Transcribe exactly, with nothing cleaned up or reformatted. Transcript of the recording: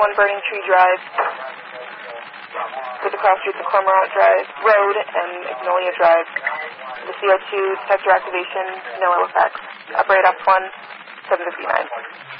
one Burning Tree Drive, with the cross streets of Cormorant Drive Road and Magnolia Drive. The C O two detector activation, no L F X. Operator Ops one, seven fifty-nine.